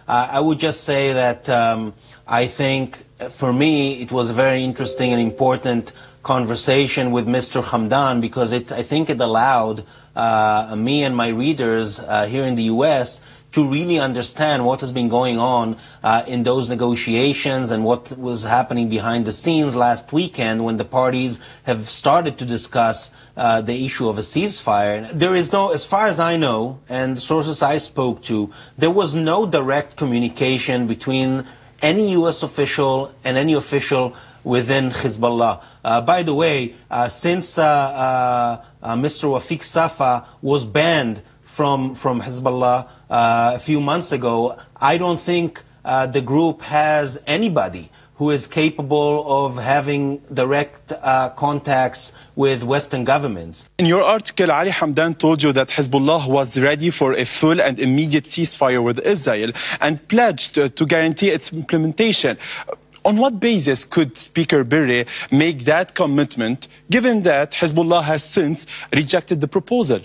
I would just say that I think for me it was a very interesting and important conversation with Mr. Hamdan because I think it allowed me and my readers here in the U.S. to really understand what has been going on in those negotiations and what was happening behind the scenes last weekend when the parties have started to discuss the issue of a ceasefire. There is no, as far as I know, and sources I spoke to, there was no direct communication between any U.S. official and any official within Hezbollah. By the way, since Mr. Wafiq Safa was banned from Hezbollah a few months ago, I don't think the group has anybody who is capable of having direct contacts with Western governments. In your article, Ali Hamdan told you that Hezbollah was ready for a full and immediate ceasefire with Israel and pledged to guarantee its implementation. On what basis could Speaker Berri make that commitment, given that Hezbollah has since rejected the proposal?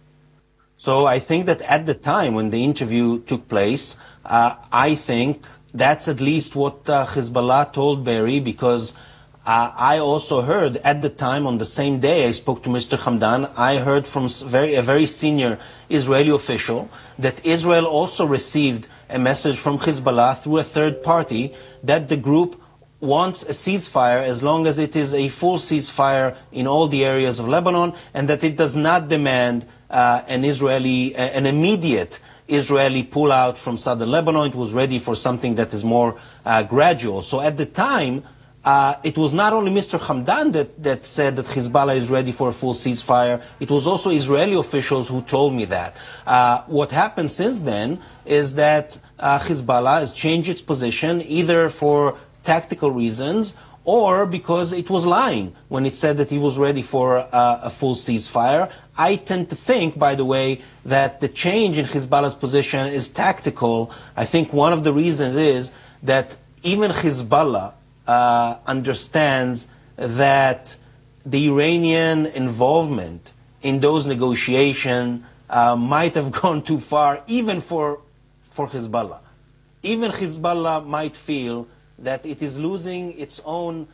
So I think that at the time when the interview took place, I think that's at least what Hezbollah told Berri, because I also heard at the time, on the same day I spoke to Mr. Hamdan, I heard from a very senior Israeli official that Israel also received a message from Hezbollah through a third party that the group wants a ceasefire as long as it is a full ceasefire in all the areas of Lebanon, and that it does not demand an immediate Israeli pullout from southern Lebanon. It was ready for something that is more gradual. So at the time, it was not only Mr. Hamdan that said that Hezbollah is ready for a full ceasefire. It was also Israeli officials who told me that. What happened since then is that Hezbollah has changed its position, either for tactical reasons or because it was lying when it said that it was ready for a full ceasefire. I tend to think, by the way, that the change in Hezbollah's position is tactical. I think one of the reasons is that even Hezbollah understands that the Iranian involvement in those negotiations might have gone too far, even for Hezbollah. Even Hezbollah might feel that it is losing its own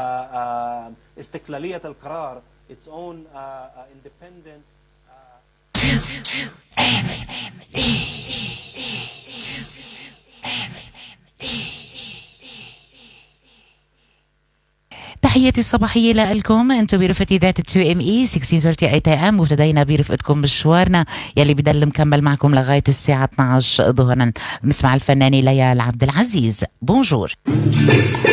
استقلالية القرار, its own independent. تحياتي الصباحية لكم. انتم برفقة ذات 2ME 1638 AM، وابتدينا برفقتكم مشوارنا يلي بدل مكمل معكم لغاية الساعة 12 ظهرا. بنسمع الفنانة ليال عبد العزيز. بونجور.